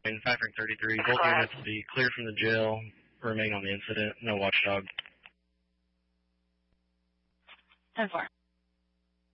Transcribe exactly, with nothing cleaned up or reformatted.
Factoring thirty-three, both units will be cleared from the jail, remain on the incident, no watchdog. ten four.